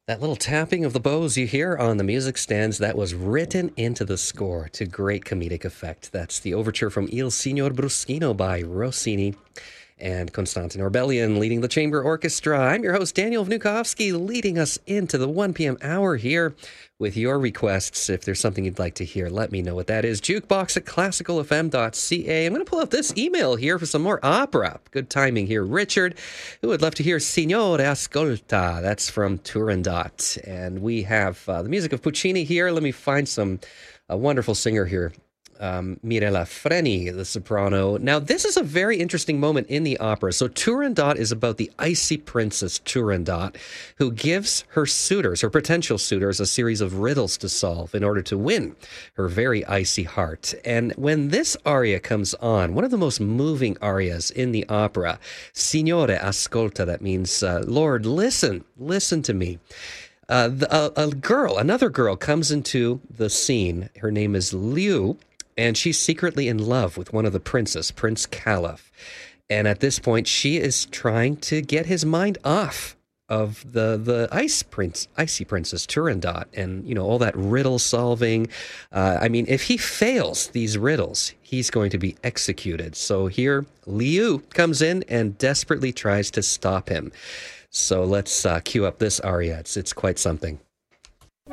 That little tapping of the bows you hear on the music stands, that was written into the score to great comedic effect. That's the overture from Il Signor Bruschino by Rossini and Konstantin Orbelian leading the chamber orchestra. I'm your host, Daniel Vnukovsky, leading us into the 1 p.m. hour here with your requests. If there's something you'd like to hear, let me know what that is. Jukebox at classicalfm.ca. I'm going to pull up this email here for some more opera. Good timing here. Richard, who would love to hear Signore Ascolta. That's from Turandot. And we have the music of Puccini here. Let me find a wonderful singer here. Mirella Freni, the soprano. Now, this is a very interesting moment in the opera. So Turandot is about the icy princess Turandot, who gives her suitors, her potential suitors, a series of riddles to solve in order to win her very icy heart. And when this aria comes on, one of the most moving arias in the opera, Signore Ascolta, that means, Lord, listen to me. Another girl comes into the scene. Her name is Liu, and she's secretly in love with one of the princes, Prince Caliph. And at this point, she is trying to get his mind off of the icy princess Turandot, and all that riddle solving. If he fails these riddles, he's going to be executed. So here, Liu comes in and desperately tries to stop him. So let's cue up this aria. It's quite something.